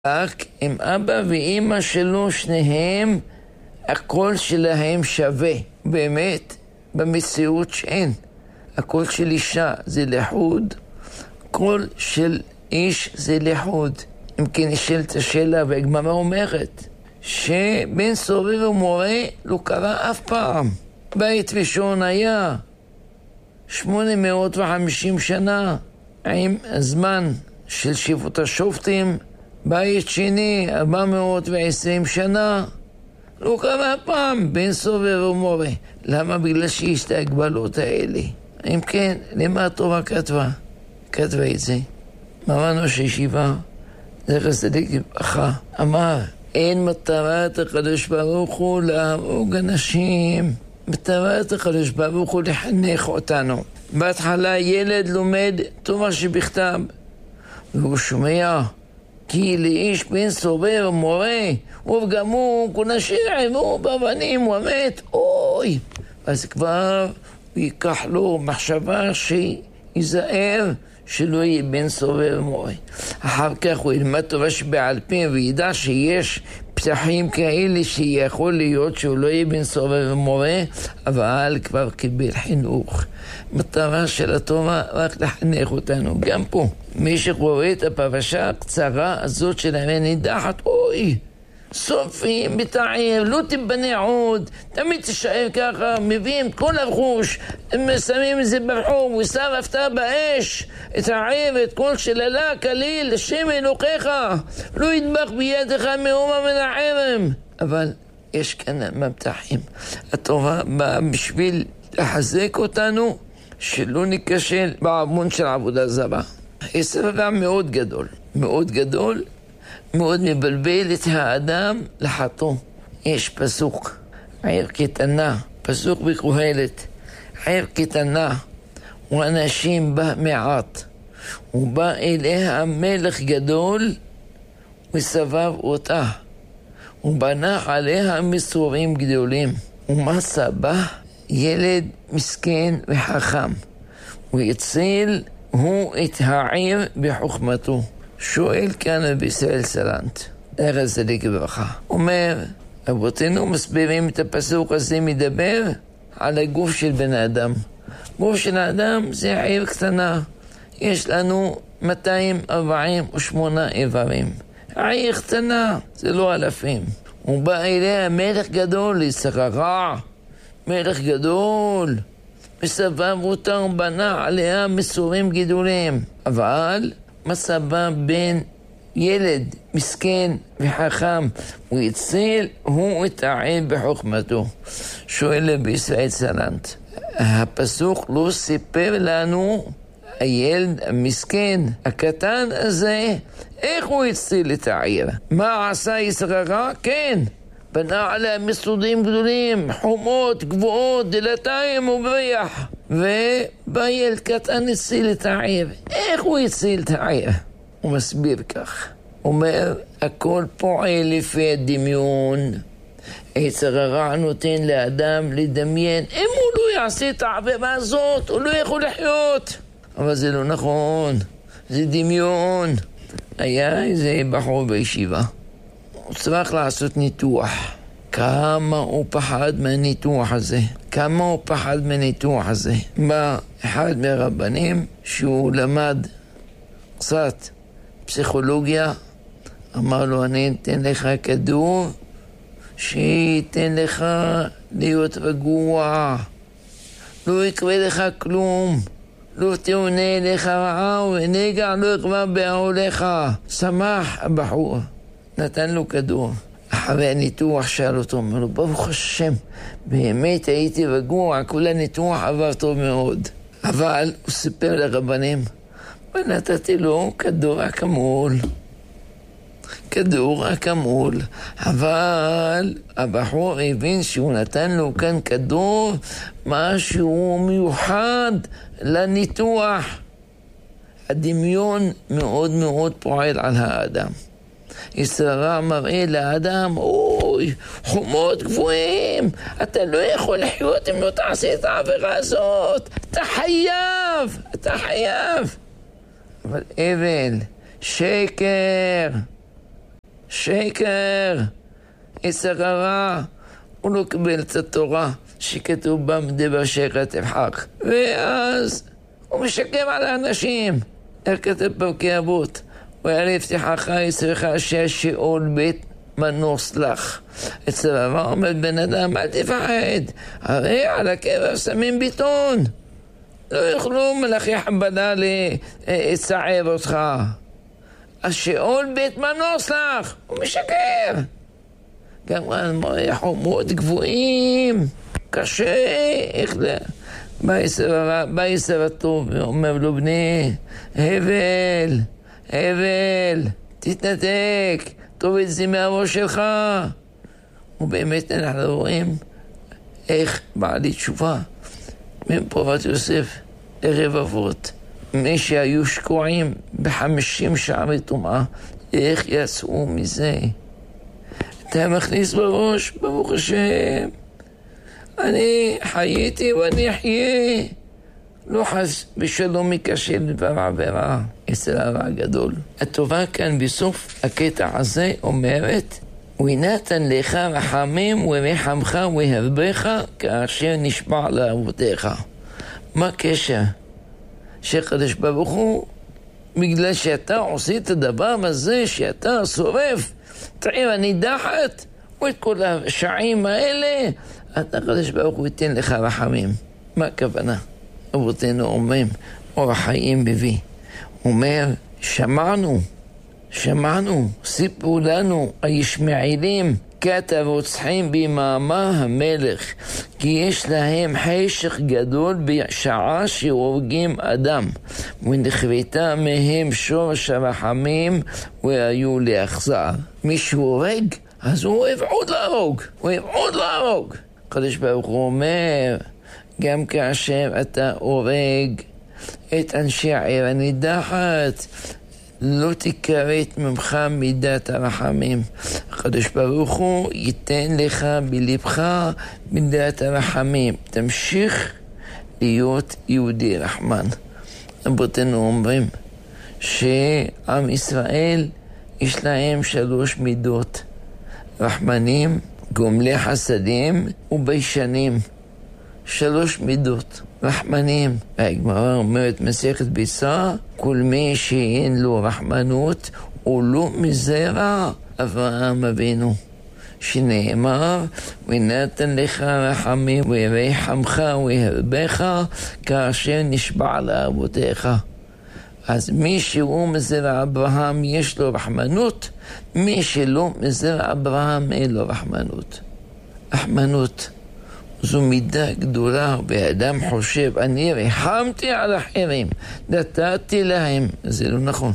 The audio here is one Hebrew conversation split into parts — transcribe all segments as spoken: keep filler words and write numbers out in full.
רק עם אבא ואמא שלו, שניהם, הקול שלהם שווה. באמת, במציאות שאין. הקול של אישה זה לחוד, קול של איש זה לחוד. אם כן נשאלת השאלה, והגמרא אומרת, שבן סובב ומורה לא קרה אף פעם. בית ראשון היה שמונה מאות וחמישים שנה, עם הזמן של שבעות השופטים. בית שני, ארבע מאות ועשרים שנה, לא קרה פעם בין סובב ומורה. למה? בגלל שיש את ההגבלות האלה. אם כן, למה התורה כתבה? כתבה את זה. מרן ראש הישיבה, זכר צדיק לברכה, אמר, אין מטרת הקדוש ברוך הוא להרוג אנשים. מטרת הקדוש ברוך הוא לחנך אותנו. בהתחלה ילד לומד תורה שבכתב, והוא שומע, כי לאיש בן סובב ומורה, וגם הוא כונה שיעבו באבנים ומת, אוי. אז כבר הוא ייקח לו מחשבה שיזהר שלא יהיה בן סובב ומורה. אחר כך הוא ילמד תורה שבעל פה וידע שיש פתחים כאלה שיכול להיות שהוא לא יהיה בן סובב ומורה, אבל כבר קיבל חינוך. מטרה של התורה רק לחנך אותנו. גם פה, מי שקורא את הפרשה הקצרה הזאת של הנידחת, אוי, סופי, מתעב, לא תיבנה עוד, תמיד תשאר ככה, מביאים כל הרכוש, שמים את זה ברחוב, ושרפת באש, את העבד, כל שללה כליל, לשם אלוקיך, לא ידבח בידך מאומה מן החרם. אבל יש כאן מבטחים. התורה באה בשביל לחזק אותנו, שלא ניקשל בעוון של עבודה זרה. סבבה מאוד גדול, מאוד גדול, מאוד מבלבל את האדם לחטוא. יש פסוק, עיר קטנה, פסוק בקהלת, עיר קטנה, ואנשים בה מעט, ובא אליה מלך גדול, וסבב אותה, ובנה עליה מסורים גדולים, ומצא בה ילד מסכן וחכם, ויציל הוא את העיר בחוכמתו. שואל כאן בישראל סלנט, זכר צדיק לברכה, אומר, אבותינו מסבירים את הפסוק הזה, מדבר על הגוף של בן האדם. גוף של האדם זה עיר קטנה, יש לנו מאתיים ארבעים ושמונה איברים. העיר קטנה, זה לא אלפים. הוא בא אליה מלך גדול, יששכר, מלך גדול, מסבב אותה ובנה עליה מסורים גדולים. אבל מצא בה בן ילד מסכן וחכם, הוא הציל הוא את העיר בחוכמתו. שואל בישראל סלנט, הפסוק לא סיפר לנו הילד המסכן הקטן הזה איך הוא הציל את העיר? מה עשה יששכר? כן, בנה עליה מסורים גדולים, חומות גבוהות, דלתיים ובריח, ובא ילד קטן הציל את העיר. איך הוא הציל את העיר? הוא מסביר כך, אומר, הכל פועל לפי הדמיון. יששכר נותן לאדם לדמיין, אם הוא לא יעשה את העבירה הזאת הוא לא יכול לחיות. אבל זה לא נכון, זה דמיון. היה איזה בחור בישיבה, הוא צריך לעשות ניתוח. כמה הוא פחד מהניתוח הזה, כמה הוא פחד מהניתוח הזה. בא אחד מהרבנים שהוא למד קצת פסיכולוגיה, אמר לו, אני אתן לך כדור שייתן לך להיות רגוע, לא יקרה לך כלום, לא תאונה לך רעה ונגע לא יקרה בעולך. שמח הבחור, נתן לו כדור. אחרי הניתוח שאל אותו, אומר לו, ברוך השם, באמת הייתי רגוע, כל הניתוח עבר טוב מאוד. אבל הוא סיפר לרבנים, ונתתי לו כדור אקמול, כדור אקמול. אבל הבחור הבין שהוא נתן לו כאן כדור, משהו מיוחד לניתוח. הדמיון מאוד מאוד פועל על האדם. יששכר מראה לאדם, אוי, חומות גבוהים, אתה לא יכול לחיות אם לא תעשה את העבירה הזאת, אתה חייב, אתה חייב. אבל אבל, שקר, שקר, יצר הרע, הוא לא קיבל את התורה שכתוב בה מדבר שקר תבחק. ואז הוא משקם על האנשים. איך כתב פרקי אבות? וירא יפתחך יצרך אשר שאול בית מנוס לך. אצל הרע עומד בן אדם, אל תפחד, הרי על הקבר שמים ביטון. לא יוכלו מלאכי חבלה לצער אותך. השאול בית מנוס לך, הוא משקר. גם חומות גבוהים, קשה, איך לה... בא יסר הטוב ואומר לו, בני, הבל, הבל, תתנתק, טוב את זה מהראש שלך. ובאמת אנחנו רואים איך בעלי תשובה בין פרוות יוסף ערב אבות, מי שהיו שקועים בחמישים שערי טומאה, איך יצאו מזה? אתה מכניס בראש, ברוך השם, אני חייתי ואני אחיה, לא חס בשלום מקשר לדבר עבירה אצל הרע הגדול. הטובה כאן בסוף הקטע הזה אומרת, ונתן לך רחמים ורחמך והרבך כאשר נשבע לאבותיך. מה הקשר? שקדוש ברוך הוא, בגלל שאתה עושה את הדבר הזה, שאתה שורף את העיר הנידחת ואת כל השעים האלה, אתה קדוש ברוך הוא ייתן לך רחמים. מה הכוונה? אבותינו אומרים, אור החיים מביא. הוא אומר, שמענו, שמענו, סיפרו לנו, הישמעאלים, כת הרוצחים במאמר המלך, כי יש להם חשך גדול בשעה שהורגים אדם, ונכוותה מהם שורש הרחמים והיו לאכזר. מי שהורג, אז הוא אוהב עוד להרוג, הוא אוהב עוד להרוג. הקדוש ברוך הוא אומר, גם כאשר אתה הורג את אנשי העיר הנידחת, לא תכרת ממך מידת הרחמים. הקדוש ברוך הוא ייתן לך בלבך מידת הרחמים. תמשיך להיות יהודי רחמן. רבותינו אומרים שעם ישראל יש להם שלוש מידות. רחמנים, גומלי חסדים וביישנים. שלוש מידות. רחמנים. הגמרא אומרת מסכת ביצה, כל מי שאין לו רחמנות הוא לא מזרע אברהם אבינו, שנאמר, ונתן לך רחמים ורחמך והרבך כאשר נשבע לאבותיך. אז מי שהוא מזרע אברהם יש לו רחמנות, מי שלא מזרע אברהם אין לו רחמנות. רחמנות זו מידה גדולה, ואדם חושב, אני רחמתי על אחרים, נתתי להם. זה לא נכון.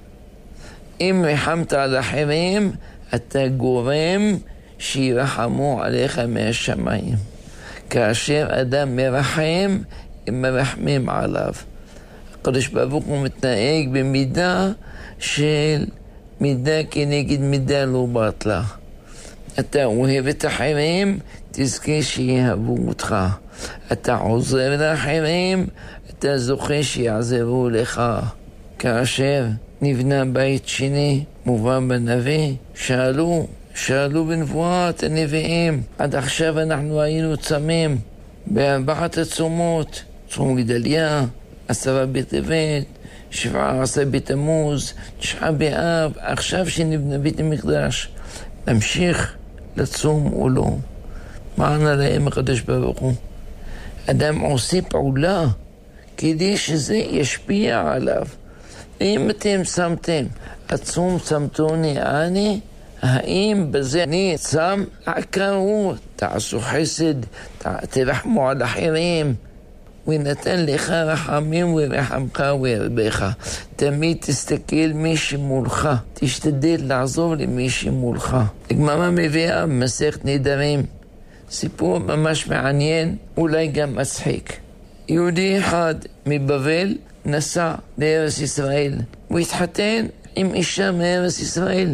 אם רחמת על אחרים, אתה גורם שירחמו עליך מהשמיים. כאשר אדם מרחם, הם מרחמים עליו. הקדוש ברוך הוא מתנהג במידה של מידה כנגד מידה לא בטלה. אתה אוהב את אחרים, תזכה שיאהבו אותך. אתה עוזר לאחרים, אתה זוכה שיעזרו לך. כאשר נבנה בית שני, מובא בנביא, שאלו, שאלו בנבואת הנביאים. עד עכשיו אנחנו היינו צמים בארבעת הצומות, צום גדליה, עשרה בטבת, שבעה עשר בתמוז, תשעה באב. עכשיו שנבנה בית המקדש, נמשיך לצום או לא? מה ענה להם הקדוש ברוך הוא? אדם עושה פעולה כדי שזה ישפיע עליו. אם אתם שמתם, הצום צמתוני אני, האם בזה אני צם? עקרו, תעשו חסד, תרחמו על אחרים. ונתן לך רחמים ורחמך והרבך. תמיד תסתכל מי שמולך, תשתדל לעזור למי שמולך. הגמרא מביאה מסכת נדרים, סיפור ממש מעניין, אולי גם מצחיק. יהודי אחד מבבל נסע לארץ ישראל, הוא התחתן עם אישה מארץ ישראל.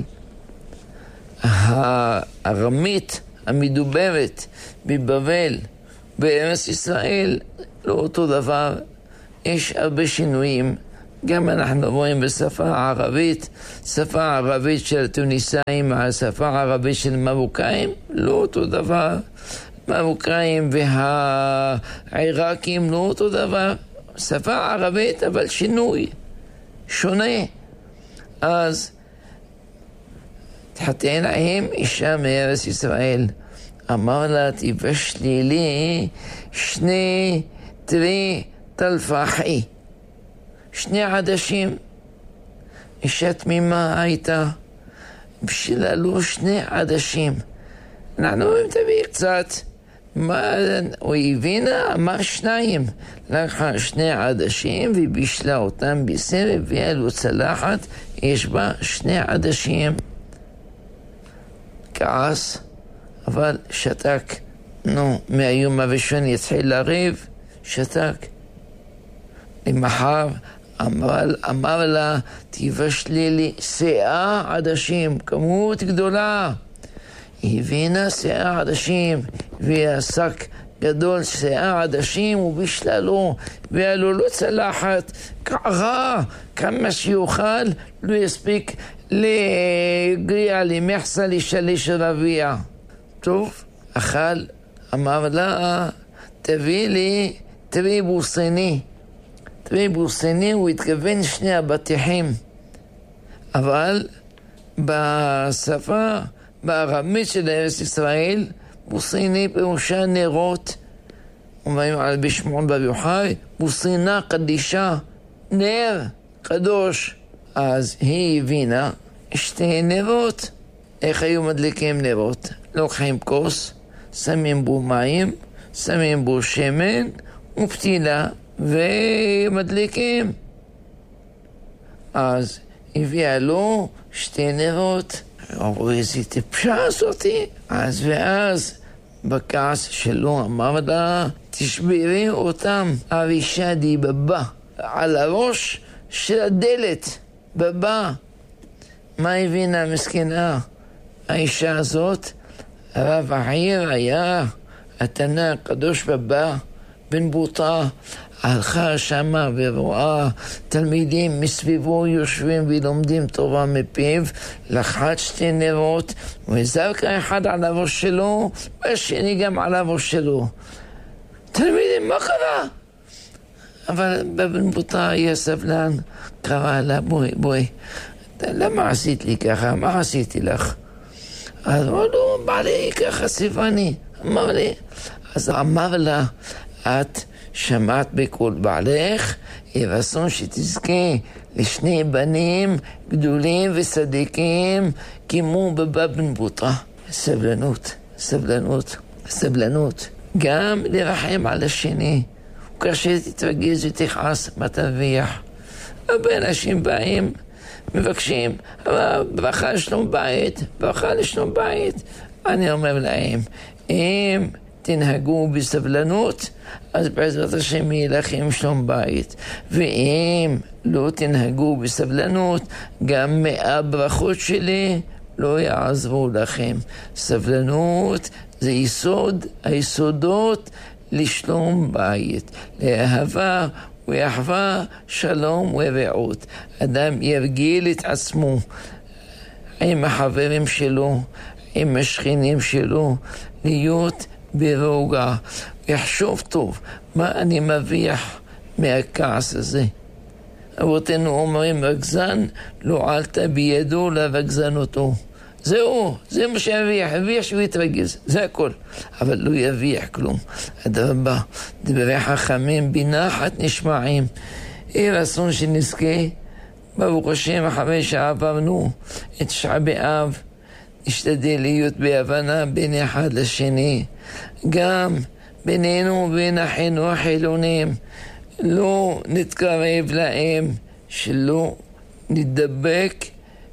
הארמית המדוברת בבבל בארץ ישראל לא אותו דבר, יש הרבה שינויים, גם אנחנו רואים בשפה הערבית, שפה הערבית של טוניסאים, השפה הערבית של מרוקאים, לא אותו דבר. מרוקאים והעיראקים לא אותו דבר. שפה ערבית, אבל שינוי, שונה. אז תחתן עם אישה מארץ ישראל. אמר לה, תבשלי לי שני תרי תלפחי, שני עדשים. אישה תמימה הייתה, בשבילה לו שני עדשים. אנחנו אומרים, תביא קצת. מה, הוא הבינה, אמר שניים. לקחה שני עדשים ובישלה אותם בסם, והביאה לו צלחת, יש בה שני עדשים. כעס, אבל שתק. נו, מהיום הראשון יתחיל לריב, שתק. למחר אמר, אמר לה, תבשלי לי שאה עדשים, כמות גדולה. היא הבינה שאה עדשים, והיא שק גדול שאה עדשים, ובישלה לו, והיה לו לא צלחת, כערה, כמה שיוכל, לא יספיק לגריע, למחסה, לשליש רביע. טוב, אכל, אמר לה, תביא לי, תביא בוסני. תביא בוסני, הוא התכוון שני הבטיחים. אבל בשפה, בארמית של ארץ ישראל, בוסיני פירושה נרות. אומרים על בשמעון בר יוחאי, בוסינה קדישה, נר קדוש. אז היא הבינה שתי נרות. איך היו מדליקים נרות? לוקחים כוס, שמים בו מים, שמים בו שמן ופתילה ומדליקים. אז הביאה לו שתי נרות. אמרו, איזה טיפשה עשותי. אז ואז בכעס שלו אמר לה, תשברי אותם אבישה די בבא, על הראש של הדלת, בבא. מה הבינה מסכנה? האישה הזאת, רב העיר היה התנא הקדוש בבא, בן בוטה, הלכה שמה ורואה תלמידים מסביבו יושבים ולומדים תורה מפיו, לקחה שתי נרות וזרקה אחד על הראש שלו והשני גם על הראש שלו. תלמידים, מה קרה? אבל בבן בוטה היה סבלן, קרא לה, בואי, בואי, למה עשית לי ככה? מה עשיתי לך? אז אמר לו, בעלי ככה סיפני, אמר לי. אז אמר לה, את שמעת בקול בעלך, יהיה רצון שתזכה לשני בנים גדולים וצדיקים כמו בבן בוטה. סבלנות, סבלנות, סבלנות. גם לרחם על השני. וכאשר תתרגז ותכעס, מה תרוויח? הרבה אנשים באים, מבקשים, אבל ברכה לשלום בית, ברכה לשלום בית. אני אומר להם, אם תנהגו בסבלנות, אז בעזרת השם יהיה לכם שלום בית. ואם לא תנהגו בסבלנות, גם מהברכות שלי לא יעזרו לכם. סבלנות זה יסוד, היסודות לשלום בית, לאהבה ואחווה, שלום ורעות. אדם ירגיל את עצמו עם החברים שלו, עם השכנים שלו, להיות ברוגע, יחשוב טוב, מה אני מרוויח מהכעס הזה. אבותינו אומרים, רגזן לא עלתה בידו לרגזן אותו. זהו, זה מה שירוויח, ירוויח שהוא יתרגז, זה הכל. אבל לא ירוויח כלום. הדרבה, דברי חכמים בנחת נשמעים. יהי רצון שנזכה, ברוך השם, אחרי שעברנו את תשעה באב, נשתדל להיות בהבנה בין אחד לשני. גם בינינו ובין אחינו החילונים, לא נתקרב להם, שלא נדבק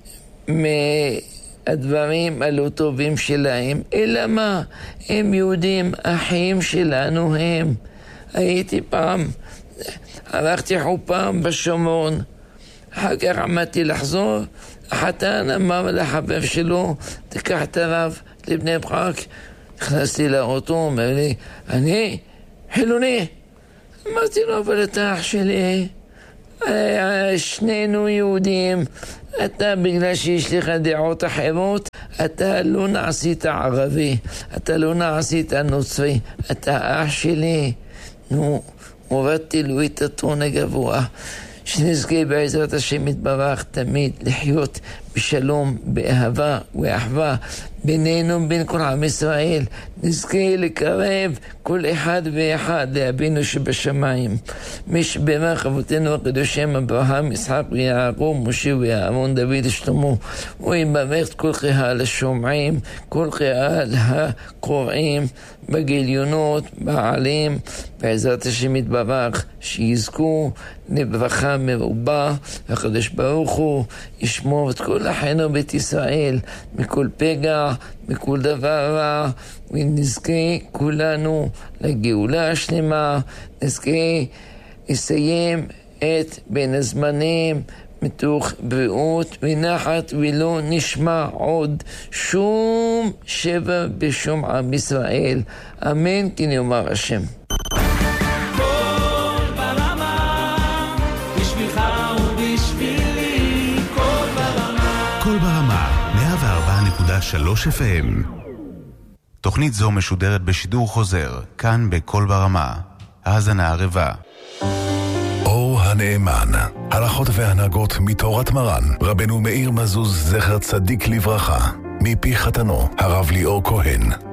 מהדברים הלא טובים שלהם. אלא מה? הם יהודים, אחים שלנו הם. הייתי פעם, הלכתי חופם בשומרון, אחר כך עמדתי לחזור, החתן אמר לחבר שלו, תקח את הרב לבני ברק. נכנסתי לאוטו, אומר לי, אני חילוני. אמרתי לו, אבל אתה אח שלי, שנינו יהודים, אתה בגלל שיש לך דעות אחרות, אתה לא נעשית ערבי, אתה לא נעשית נוצרי, אתה אח שלי. נו, הורדתי לו את הטון הגבוה. שנזכה בעזרת השם יתברך תמיד לחיות בשלום, באהבה ואחווה בינינו, בין כל עם ישראל. נזכה לקרב כל אחד ואחד לאבינו שבשמיים. מי שברך אבותינו הקדושים אברהם, יצחק ויעקב, משה ואהרון, דוד ושלמה, ויברך את כל קהל השומעים, כל קהל הקוראים בגיליונות, בעלים, בעזרת השם יתברך, שיזכו לברכה מרובה. הקדוש ברוך הוא ישמור את כל אחינו בית ישראל מכל פגע, מכל דבר רע, ונזכה כולנו לגאולה השלמה. נזכה לסיים את בין הזמנים מתוך בריאות ונחת, ולא נשמע עוד שום שבע בשום עם ישראל. אמן כן יאמר השם. קול ברמה, מאה וארבע נקודה שלוש אף אם. תוכנית זו משודרת בשידור חוזר, כאן בקול ברמה. האזנה ערבה. אור הנאמן, הלכות והנהגות מתורת מרן, רבנו מאיר מזוז זכר צדיק לברכה, מפי חתנו, הרב ליאור כהן.